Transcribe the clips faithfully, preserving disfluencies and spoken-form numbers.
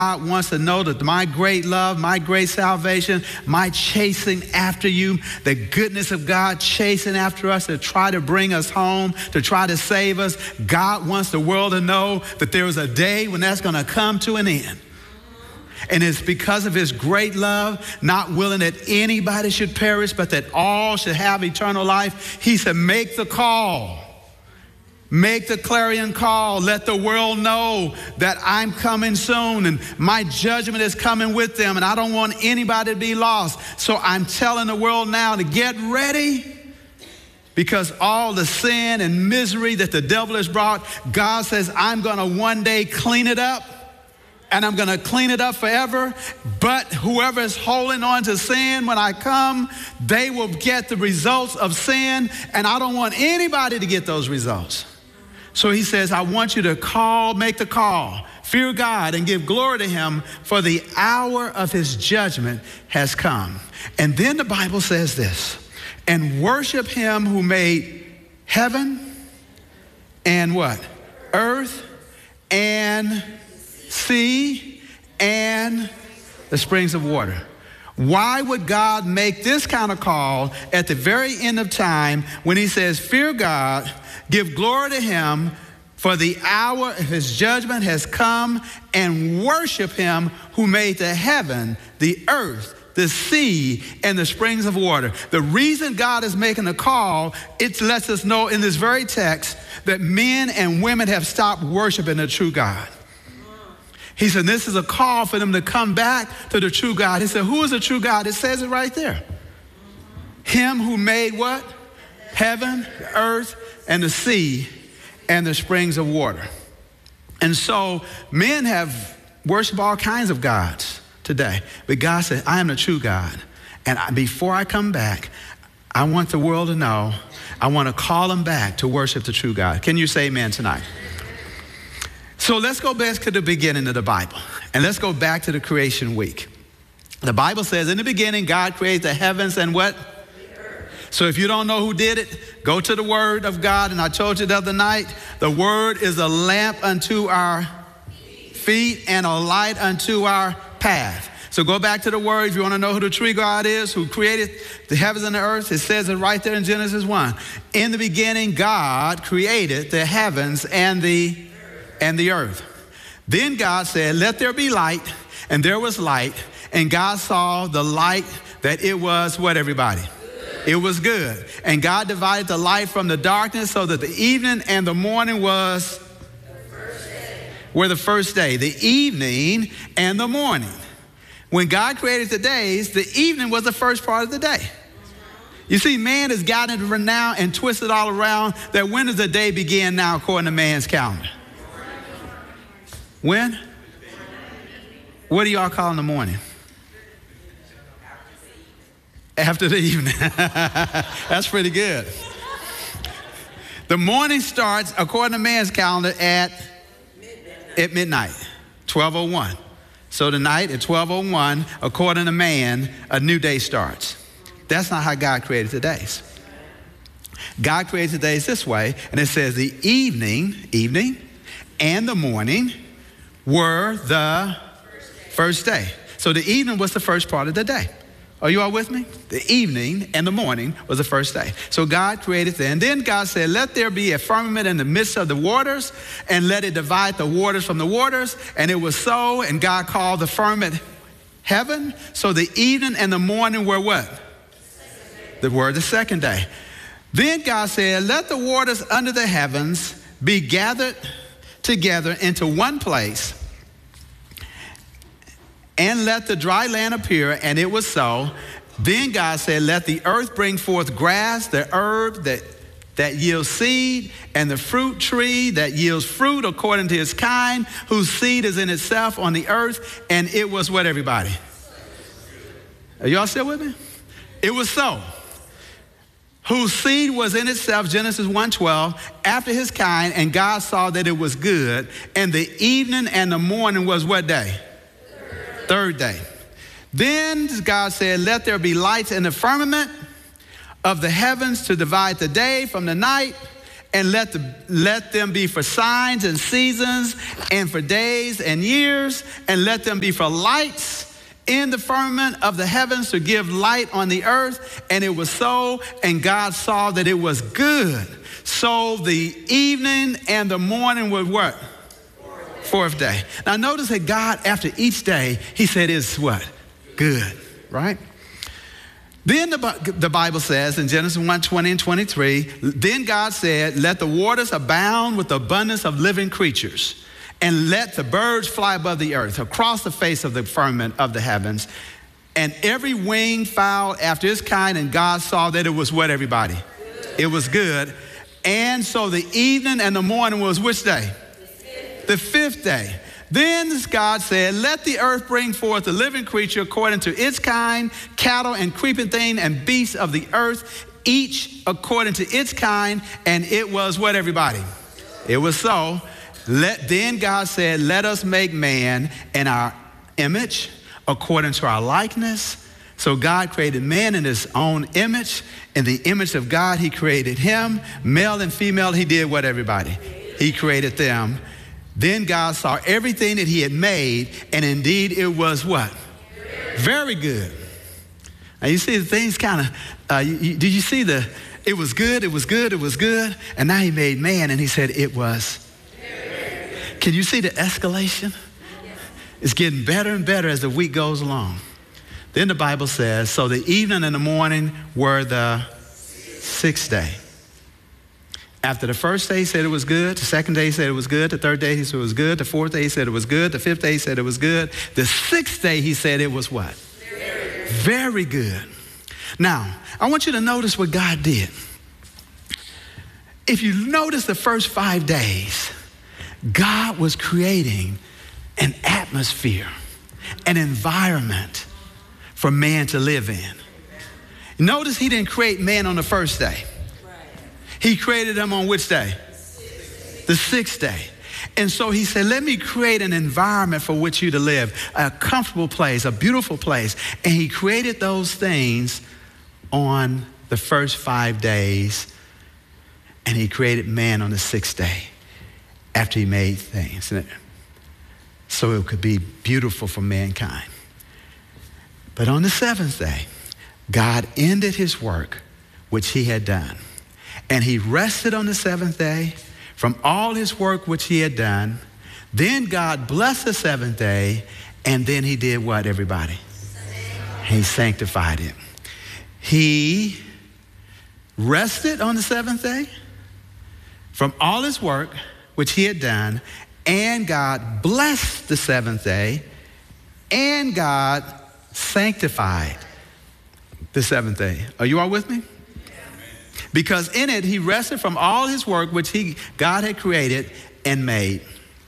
God wants to know that my great love, my great salvation, my chasing after you, the goodness of God chasing after us to try to bring us home, to try to save us. God wants the world to know that there is a day when that's going to come to an end. And it's because of his great love, not willing that anybody should perish, but that all should have eternal life. He said, make the call. Make the clarion call. Let the world know that I'm coming soon and my judgment is coming with them, and I don't want anybody to be lost. So I'm telling the world now to get ready, because all the sin and misery that the devil has brought, God says, I'm going to one day clean it up, and I'm going to clean it up forever. But whoever is holding on to sin, when I come, they will get the results of sin, and I don't want anybody to get those results. So he says, I want you to call, make the call, fear God and give glory to him, for the hour of his judgment has come. And then the Bible says this, and worship him who made heaven and what? Earth and sea and the springs of water. Why would God make this kind of call at the very end of time when he says, fear God, give glory to him, for the hour of his judgment has come, and worship him who made the heaven, the earth, the sea, and the springs of water? The reason God is making a call, it lets us know in this very text that men and women have stopped worshiping the true God. He said, this is a call for them to come back to the true God. He said, who is the true God? It says it right there. Him who made what? Heaven, the earth, and the sea, and the springs of water. And so men have worshiped all kinds of gods today. But God said, I am the true God. And I, before I come back, I want the world to know, I want to call them back to worship the true God. Can you say amen tonight? So let's go back to the beginning of the Bible. And let's go back to the creation week. The Bible says, in the beginning, God created the heavens and what? So if you don't know who did it, go to the Word of God. And I told you the other night, the Word is a lamp unto our feet and a light unto our path. So go back to the Word if you want to know who the true God is, who created the heavens and the earth. It says it right there in Genesis one. In the beginning, God created the heavens and the, and the earth. Then God said, let there be light, and there was light. And God saw the light that it was what, everybody? It was good. And God divided the light from the darkness, so that the evening and the morning was the first day. Were the first day. The evening and the morning. When God created the days, the evening was the first part of the day. You see, man has gotten it now and twisted all around that when does the day begin now according to man's calendar? When? What do y'all call in the morning? After the evening. That's pretty good. The morning starts, according to man's calendar, at midnight, at midnight, twelve oh one. So tonight at twelve oh one, according to man, a new day starts. That's not how God created the days. God created the days this way, and it says the evening, evening, and the morning were the first day. So the evening was the first part of the day. Are you all with me? The evening and the morning was the first day. So God created that. And then God said, let there be a firmament in the midst of the waters, and let it divide the waters from the waters. And it was so, and God called the firmament heaven. So the evening and the morning were what? The word the second day. Then God said, let the waters under the heavens be gathered together into one place, and let the dry land appear, and it was so. Then God said, let the earth bring forth grass, the herb that, that yields seed, and the fruit tree that yields fruit according to its kind, whose seed is in itself on the earth. And it was what, everybody? Are y'all still with me? It was so. Whose seed was in itself, Genesis one twelve, after his kind, and God saw that it was good. And the evening and the morning was what day? Third day. Then God said, let there be lights in the firmament of the heavens to divide the day from the night, and let, the, let them be for signs and seasons and for days and years, and let them be for lights in the firmament of the heavens to give light on the earth. And it was so, and God saw that it was good. So the evening and the morning were what? Fourth day. Fourth day. Now notice that God, after each day, he said it's what? Good, right? Then the, the Bible says in Genesis one, twenty and twenty-three, then God said, let the waters abound with the abundance of living creatures, and let the birds fly above the earth, across the face of the firmament of the heavens, and every winged fowl after its kind. And God saw that it was what, everybody? Good. It was good. And so the evening and the morning was which day? The fifth, the fifth day. Then God said, let the earth bring forth a living creature according to its kind, cattle and creeping thing and beasts of the earth, each according to its kind. And it was what, everybody? It was so. Let, then God said, let us make man in our image, according to our likeness. So God created man in his own image. In the image of God, he created him. Male and female, he did what, everybody? He created them. Then God saw everything that he had made, and indeed it was what? Very good. Now you see the things kind of, uh, you, you, did you see the, it was good, it was good, it was good, and now he made man, and he said it was. Can you see the escalation? It's getting better and better as the week goes along. Then the Bible says, so the evening and the morning were the sixth day. After the first day, he said it was good. The second day, he said it was good. The third day, he said it was good. The fourth day, he said it was good. The fifth day, he said it was good. The sixth day, he said it was what? Very, Very good. Now, I want you to notice what God did. If you notice the first five days, God was creating an atmosphere, an environment for man to live in. Notice he didn't create man on the first day. He created them on which day? The sixth day. And so he said, let me create an environment for which you to live, a comfortable place, a beautiful place. And he created those things on the first five days. And he created man on the sixth day after he made things. So it could be beautiful for mankind. But on the seventh day, God ended his work, which he had done. And he rested on the seventh day from all his work which he had done. Then God blessed the seventh day, and then he did what, everybody? He sanctified it. He rested on the seventh day from all his work which he had done, and God blessed the seventh day, and God sanctified the seventh day. Are you all with me? Because in it, he rested from all his work, which he, God had created and made.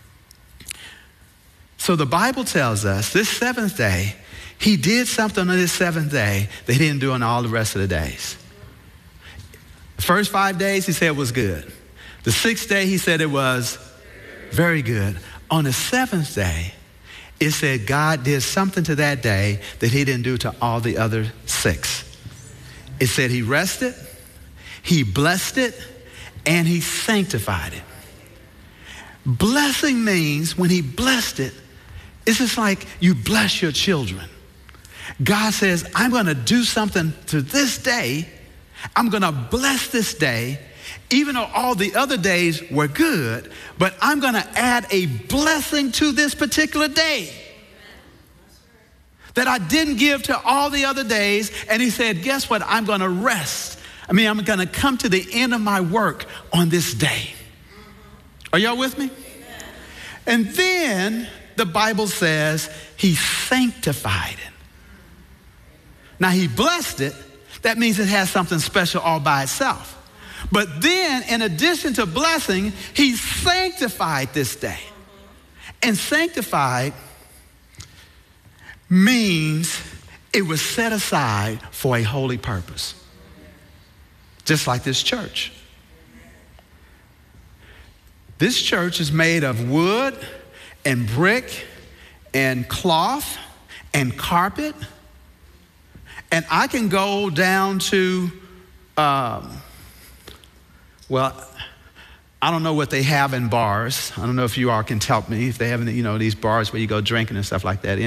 So the Bible tells us this seventh day, he did something on this seventh day that he didn't do on all the rest of the days. The first five days, he said it was good. The sixth day, he said it was very good. On the seventh day, it said God did something to that day that he didn't do to all the other six. It said he rested, he blessed it, and he sanctified it. Blessing means when he blessed it, it's just like you bless your children. God says, I'm going to do something to this day. I'm going to bless this day, even though all the other days were good, but I'm going to add a blessing to this particular day that I didn't give to all the other days. And he said, guess what? I'm going to rest. I mean, I'm going to come to the end of my work on this day. Are y'all with me? Amen. And then the Bible says he sanctified it. Now he blessed it. That means it has something special all by itself. But then in addition to blessing, he sanctified this day. And sanctified means it was set aside for a holy purpose. Just like this church. This church is made of wood and brick and cloth and carpet. And I can go down to, um, well, I don't know what they have in bars. I don't know if you all can tell me if they have, you know, these bars where you go drinking and stuff like that.